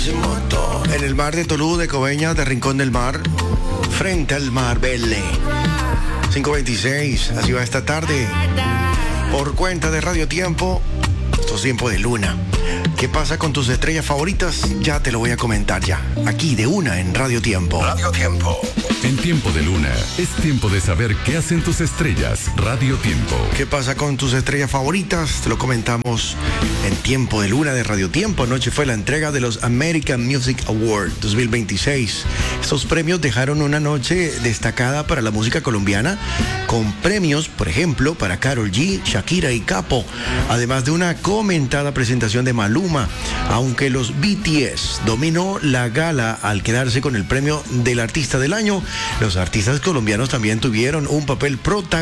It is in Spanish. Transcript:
En el mar de Tolú, de Coveñas, de Rincón del Mar, frente al mar Belle. 5:26, así va esta tarde. Por cuenta de Radio Tiempo, esto es Tiempo de Luna. ¿Qué pasa con tus estrellas favoritas? Ya te lo voy a comentar ya. Aquí de una en Radio Tiempo. Radio Tiempo. En Tiempo de Luna, es tiempo de saber qué hacen tus estrellas. Radio Tiempo. ¿Qué pasa con tus estrellas favoritas? Te lo comentamos en Tiempo de Luna de Radio Tiempo. Anoche fue la entrega de los American Music Awards 2026. Estos premios dejaron una noche destacada para la música colombiana, con premios, por ejemplo, para Karol G, Shakira y Capo, además de una comentada presentación de Maluma, aunque los BTS dominó la gala al quedarse con el premio del artista del año. Los artistas colombianos también tuvieron un papel protagonista